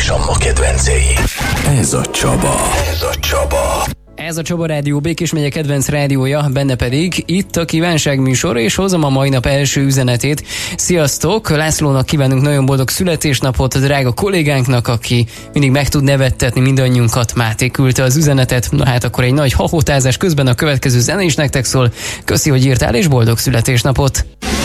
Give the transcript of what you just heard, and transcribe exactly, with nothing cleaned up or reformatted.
és a ma kedvencei. Ez a Csaba. Ez a Csaba. Ez a Csaba Rádió, Békés megye kedvenc rádiója, benne pedig itt a kívánság műsor, és hozom a mai nap első üzenetét. Sziasztok! Lászlónak kívánunk nagyon boldog születésnapot, a drága kollégánknak, aki mindig meg tud nevettetni mindannyiunkat. Máté küldte az üzenetet, na hát akkor egy nagy hahotázás közben a következő zene is nektek szól. Köszi, hogy írtál, és boldog születésnapot!